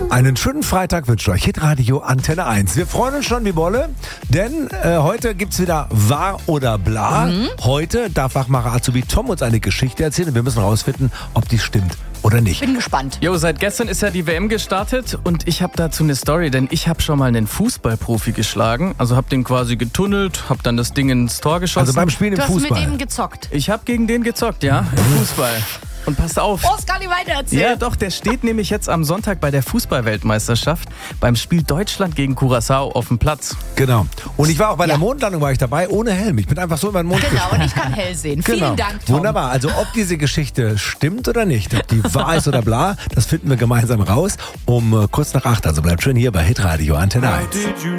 Einen schönen Freitag wünscht euch Hitradio Antenne 1. Wir freuen uns schon wie Bolle, denn heute gibt's wieder Wahr oder Bla. Heute darf Wachmacher Azubi Tom uns eine Geschichte erzählen und wir müssen herausfinden, ob die stimmt oder nicht. Bin gespannt. Jo, seit gestern ist ja die WM gestartet und ich habe dazu eine Story, denn ich habe schon mal einen Fußballprofi geschlagen. Also habe den quasi getunnelt, habe dann das Ding ins Tor geschossen. Also beim Spielen im Du hast Fußball. mit dem gezockt. Ich habe gegen den gezockt, ja, im Fußball. Und passt auf. Oh, das kann ich weiter erzählen. Ja, doch, der steht nämlich jetzt am Sonntag bei der Fußballweltmeisterschaft beim Spiel Deutschland gegen Curaçao auf dem Platz. Genau. Und ich war auch bei der Ja. Mondlandung war ich dabei, ohne Helm. Ich bin einfach so über den Mond Genau, gesprungen. und ich kann hell sehen. Genau. Vielen Dank, Tom. Wunderbar. Also ob diese Geschichte stimmt oder nicht, ob die wahr ist oder bla, das finden wir gemeinsam raus um kurz nach 8. Also bleibt schön hier bei Hitradio Antenne 1.